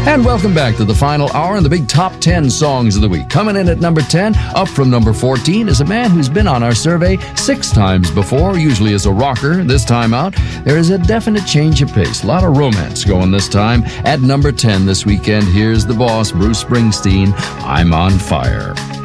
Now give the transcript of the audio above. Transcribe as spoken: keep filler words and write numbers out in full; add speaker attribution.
Speaker 1: And welcome back to the final hour and the big top ten songs of the week. Coming in at number ten, up from number fourteen, is a man who's been on our survey six times before, usually as a rocker. This time out, there is a definite change of pace. A lot of romance going this time. At number ten this weekend, here's the boss, Bruce Springsteen, I'm on Fire.